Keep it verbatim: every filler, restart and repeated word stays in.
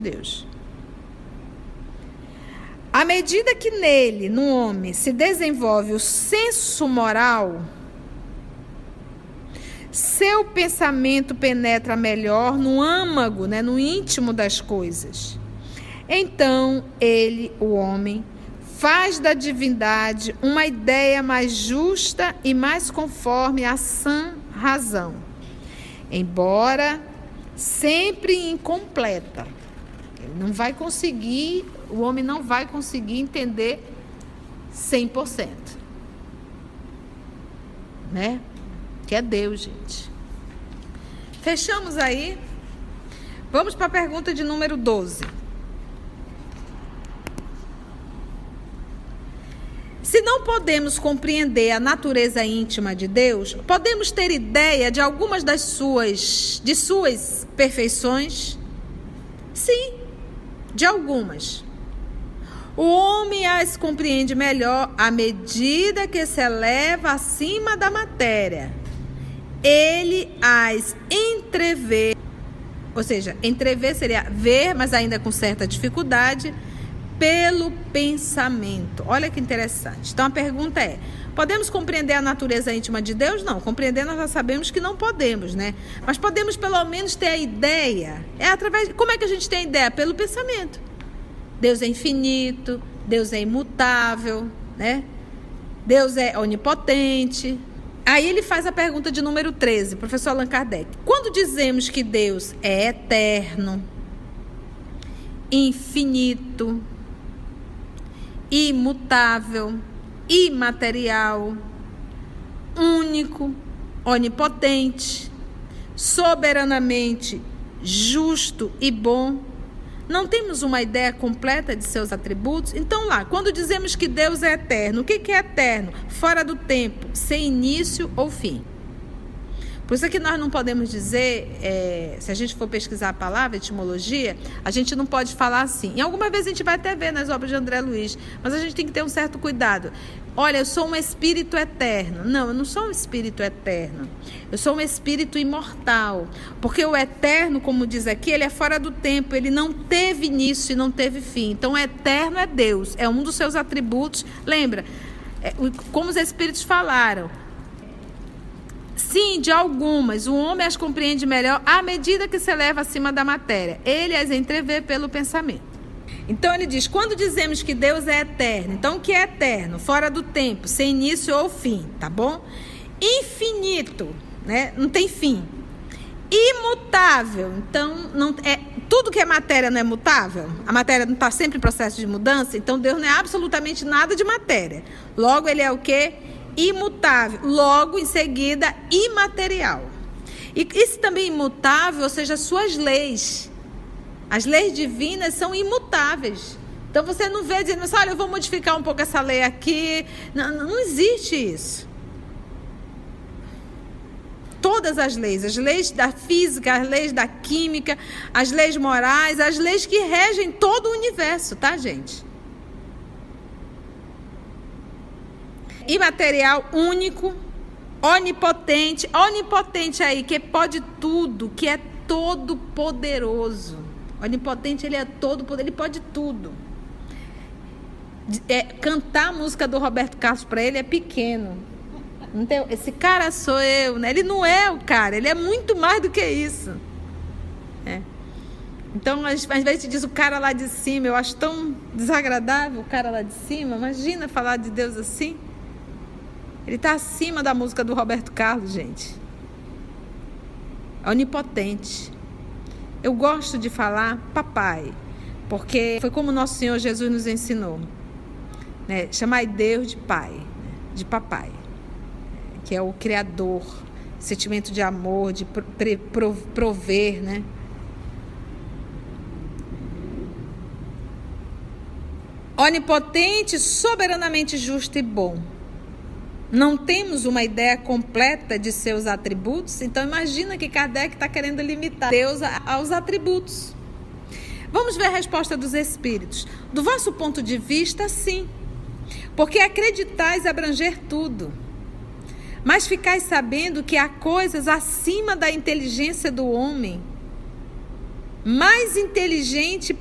Deus. À medida que nele, no homem, se desenvolve o senso moral, seu pensamento penetra melhor no âmago, né, no íntimo das coisas. Então, ele, o homem, faz da divindade uma ideia mais justa e mais conforme à sã razão, embora sempre incompleta. Ele não vai conseguir, o homem não vai conseguir entender cem por cento. Né? Que é Deus, gente. Fechamos aí. Vamos para a pergunta de número doze. Se não podemos compreender a natureza íntima de Deus, podemos ter ideia de algumas das suas, de suas perfeições? Sim, de algumas. O homem as compreende melhor à medida que se eleva acima da matéria. Ele as entrevê, ou seja, entrever seria ver, mas ainda com certa dificuldade, pelo pensamento. Olha que interessante. Então a pergunta é: podemos compreender a natureza íntima de Deus? Não, compreender nós já sabemos que não podemos, né? Mas podemos pelo menos ter a ideia. É através, como é que a gente tem a ideia? Pelo pensamento. Deus é infinito, Deus é imutável, né? Deus é onipotente. Aí ele faz a pergunta de número treze, professor Allan Kardec. Quando dizemos que Deus é eterno, infinito, imutável, imaterial, único, onipotente, soberanamente justo e bom, não temos uma ideia completa de seus atributos? Então lá, quando dizemos que Deus é eterno, o que que é eterno? Fora do tempo, sem início ou fim. Por isso é que nós não podemos dizer, é, se a gente for pesquisar a palavra, etimologia, a gente não pode falar assim. Em alguma vez a gente vai até ver nas obras de André Luiz, mas a gente tem que ter um certo cuidado. Olha, eu sou um espírito eterno. Não, eu não sou um espírito eterno. Eu sou um espírito imortal. Porque o eterno, como diz aqui, ele é fora do tempo. Ele não teve início e não teve fim. Então, o eterno é Deus. É um dos seus atributos. Lembra, é, como os espíritos falaram. Sim, de algumas. O homem as compreende melhor à medida que se eleva acima da matéria. Ele as entrevê pelo pensamento. Então ele diz, quando dizemos que Deus é eterno, então o que é eterno? Fora do tempo, sem início ou fim, tá bom? Infinito, né? Não tem fim. Imutável, então não é, tudo que é matéria não é mutável? A matéria não está sempre em processo de mudança? Então Deus não é absolutamente nada de matéria. Logo ele é o quê? Imutável. Logo em seguida, imaterial. E isso também é imutável, ou seja, suas leis. As leis divinas são imutáveis. Então você não vê dizendo, olha, eu vou modificar um pouco essa lei aqui. Não, não existe isso. Todas as leis, as leis da física, as leis da química, as leis morais, as leis que regem todo o universo, tá, gente? Imaterial, único, onipotente. Onipotente aí, que pode tudo, que é todo poderoso. Onipotente, ele é todo poder, ele pode tudo. É, cantar a música do Roberto Carlos para ele é pequeno. Não tem, esse cara sou eu, né? Ele não é o cara, ele é muito mais do que isso. É. Então, às, às vezes diz o cara lá de cima, eu acho tão desagradável o cara lá de cima. Imagina falar de Deus assim. Ele está acima da música do Roberto Carlos, gente. Onipotente. Eu gosto de falar papai, porque foi como nosso Senhor Jesus nos ensinou, né? Chamai Deus de pai, né? De papai, que é o criador, sentimento de amor, de prover, né? Onipotente, soberanamente justo e bom. Não temos uma ideia completa de seus atributos, então imagina que Kardec está querendo limitar Deus aos atributos. Vamos ver a resposta dos espíritos. Do vosso ponto de vista, sim, porque acreditais abranger tudo, mas ficais sabendo que há coisas acima da inteligência do homem mais inteligente